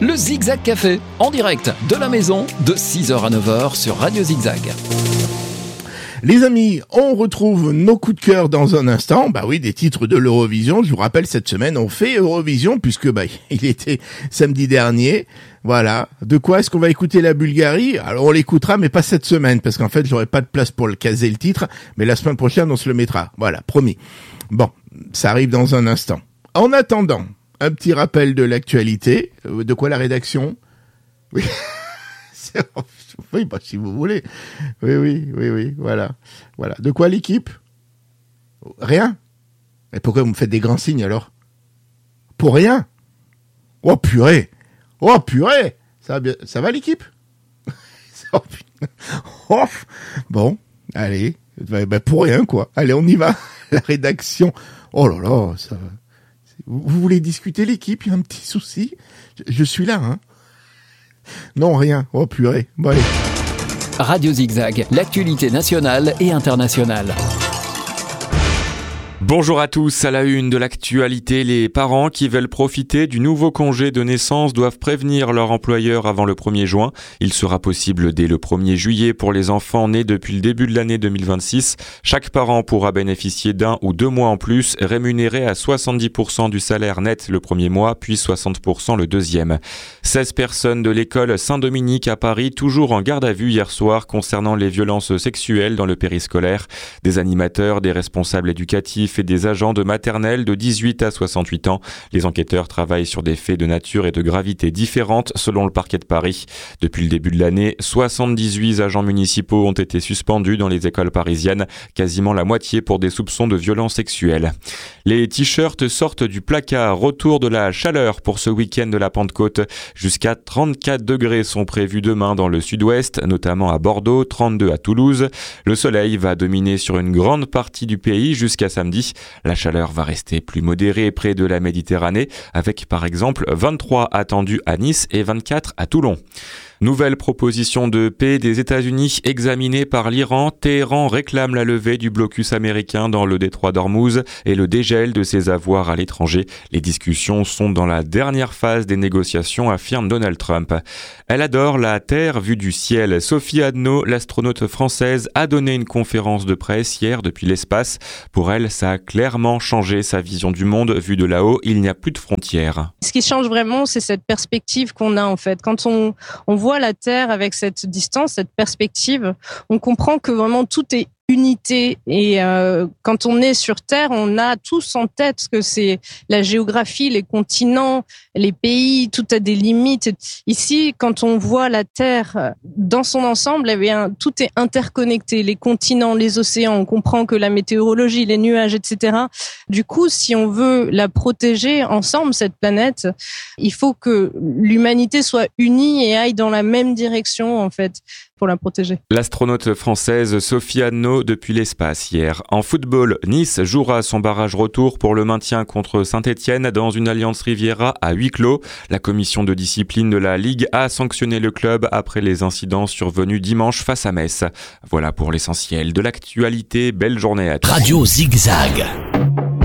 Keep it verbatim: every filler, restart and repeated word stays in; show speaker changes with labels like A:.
A: le Zigzag Café, en direct de la maison, de six heures à neuf heures sur Radio Zigzag.
B: Les amis, on retrouve nos coups de cœur dans un instant. Bah oui, des titres de l'Eurovision. Je vous rappelle, cette semaine, on fait Eurovision puisque bah il était samedi dernier. Voilà. De quoi est-ce qu'on va écouter la Bulgarie? Alors on l'écoutera, mais pas cette semaine parce qu'en fait, j'aurai pas de place pour le caser le titre. Mais la semaine prochaine, on se le mettra. Voilà, promis. Bon, ça arrive dans un instant. En attendant, un petit rappel de l'actualité. De quoi la rédaction? Oui. Oui, bah, si vous voulez. Oui, oui, oui, oui, voilà. Voilà. De quoi l'équipe? Rien? Et pourquoi vous me faites des grands signes alors? Pour rien? Oh purée! Oh purée! Ça va bien, ça va l'équipe? Oh, bon, allez. Bah, pour rien, quoi. Allez, on y va. La rédaction. Oh là là, ça. Vous voulez discuter l'équipe? Il y a un petit souci? Je, je suis là, hein. Non, rien. Oh purée. Bon, allez.
A: Radio Zigzag, l'actualité nationale et internationale.
C: Bonjour à tous, à la une de l'actualité, les parents qui veulent profiter du nouveau congé de naissance doivent prévenir leur employeur avant le premier juin. Il sera possible dès le premier juillet pour les enfants nés depuis le début de l'année deux mille vingt-six. Chaque parent pourra bénéficier d'un ou deux mois en plus, rémunéré à soixante-dix pour cent du salaire net le premier mois, puis soixante pour cent le deuxième. seize personnes de l'école Saint-Dominique à Paris, toujours en garde à vue hier soir concernant les violences sexuelles dans le périscolaire. Des animateurs, des responsables éducatifs et des agents de maternelle de dix-huit à soixante-huit ans. Les enquêteurs travaillent sur des faits de nature et de gravité différentes selon le parquet de Paris. Depuis le début de l'année, soixante-dix-huit agents municipaux ont été suspendus dans les écoles parisiennes, quasiment la moitié pour des soupçons de violences sexuelles. Les t-shirts sortent du placard. Retour de la chaleur pour ce week-end de la Pentecôte. Jusqu'à trente-quatre degrés sont prévus demain dans le sud-ouest, notamment à Bordeaux, trente-deux à Toulouse. Le soleil va dominer sur une grande partie du pays jusqu'à samedi. La chaleur va rester plus modérée près de la Méditerranée, avec par exemple vingt-trois attendus à Nice et vingt-quatre à Toulon. Nouvelle proposition de paix des États-Unis examinée par l'Iran. Téhéran réclame la levée du blocus américain dans le détroit d'Ormuz et le dégel de ses avoirs à l'étranger. Les discussions sont dans la dernière phase des négociations, affirme Donald Trump. Elle adore la Terre vue du ciel. Sophie Adno, l'astronaute française, a donné une conférence de presse hier depuis l'espace. Pour elle, ça a clairement changé sa vision du monde. Vu de là-haut, il n'y a plus de frontières.
D: Ce qui change vraiment, c'est cette perspective qu'on a en fait. Quand on, on voit voit la Terre avec cette distance, cette perspective, on comprend que vraiment tout est unité. Et euh, quand on est sur Terre, on a tous en tête que c'est la géographie, les continents, les pays, tout a des limites. Ici, quand on voit la Terre dans son ensemble, eh bien, tout est interconnecté. Les continents, les océans, on comprend que la météorologie, les nuages, et cetera. Du coup, si on veut la protéger ensemble, cette planète, il faut que l'humanité soit unie et aille dans la même direction, en fait, pour la protéger.
C: L'astronaute française Sophie Adno depuis l'espace hier. En football, Nice jouera son barrage retour pour le maintien contre Saint-Etienne dans une Alliance Riviera à huis clos. La commission de discipline de la Ligue a sanctionné le club après les incidents survenus dimanche face à Metz. Voilà pour l'essentiel de l'actualité. Belle journée à tous.
E: Radio Zigzag.